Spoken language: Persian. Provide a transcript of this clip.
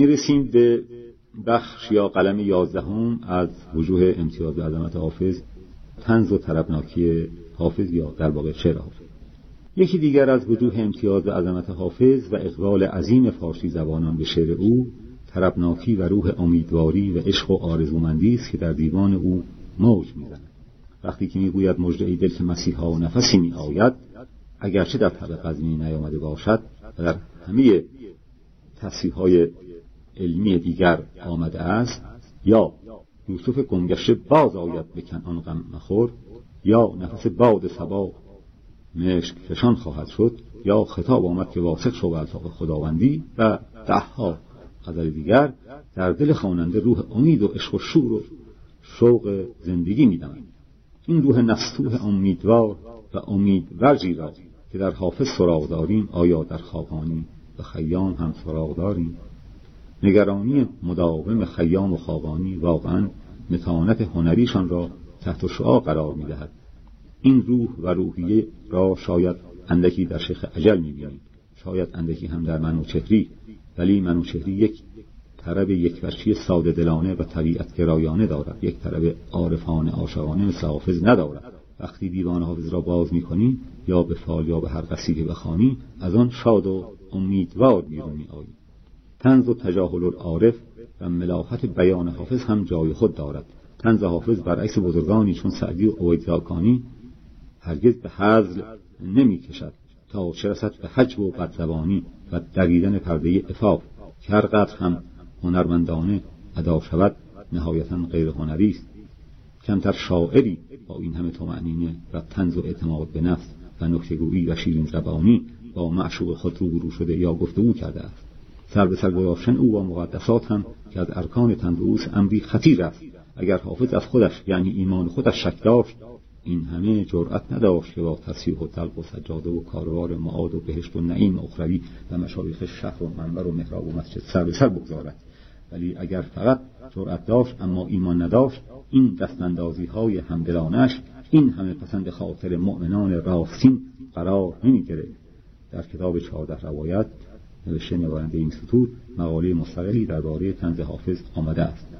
میرسیم به بخش یا قلم 11 از وجوه امتیاز عظمت حافظ، طنز و طربناکی حافظ یا در واقع شعر حافظ. یکی دیگر از وجوه امتیاز عظمت حافظ و اقبال عظیم فارسی زبانان به شعر او، طربناکی و روح امیدواری و عشق و آرزومندی است که در دیوان او موج می‌زند. وقتی که میگوید مژده ای دل که مسیحا و نفسی می آید، اگرچه در طبع غزنی نیامده باشد و در همه تصحیح‌های علمی دیگر آمده است، یا یوسف گمگشته باز آید به کنعان غم مخور، یا نفس باد صبا مشک فشان خواهد شد، یا خطاب آمد که واثق شو به الطاف خداوندی و دهها غزل دیگر، در دل خواننده روح امید و عشق و شور و شوق زندگی می‌دمد. این روح نستوح امیدوار و امیدورزی را که در حافظ سراغ داریم، آیا در خاقانی و خیام هم سراغ داریم؟ نگرانی مداوم خیام و خاقانی واقعاً متانت هنریشان را تحت شعاع قرار می‌دهد. این روح و روحیه را شاید اندکی در شیخ اجل می‌بینیم، شاید اندکی هم در منوچهری، ولی منوچهری یک طرب یکوجهی ساده دلانه و طبیعت گرایانه دارد، یک طرب عارفانه عاشقانه مثل حافظ ندارد. وقتی دیوان حافظ را باز می‌کنی یا به فال یا به هر قصیده بخوانی، از آن شاد و امیدوار بیرون می‌آیی. طنز و تجاهل العارف و ملاحت بیان حافظ هم جای خود دارد. طنز حافظ برعکس بزرگانی چون سعدی و اویدزاکانی هرگز به هزل نمی‌کشد تا چه رسد به حجب و بدزبانی و دریدن پرده عفاف، که هر قدر هم هنرمندانه ادا شود نهایتاً غیر هنری است. کمتر شاعری با این همه طمأنینه و طنز و اعتماد به نفس و نکته‌گویی و شیرین زبانی با معشوق خود روبرو شده یا گفتگو کرده است. سر به سر گذاشتن او با مقدسات هم که از ارکان طنز اوست امری خطیر است. اگر حافظ از خودش یعنی ایمان خودش شک داشت، این همه جرأت نداشت که با تسبیح و تلق و سجاده و کاروار معاد و بهشت و نعیم اخروی و مشایخ شهر و منبر و محراب و مسجد سر به سر بگذارد. ولی اگر فقط جرأت داشت اما ایمان نداشت، این دستاندازی های همدلانش، این همه پسند خاطر مؤمنان راستین قرار نمی گرفت. در کتاب 14 روایت نوشته نویسنده این سطور مقاله مستقلی درباره طنز حافظ آمده است.